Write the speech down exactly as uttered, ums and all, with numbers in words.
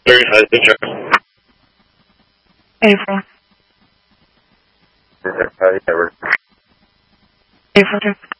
thirty-five, good job. April. Okay, uh, yeah, we're April.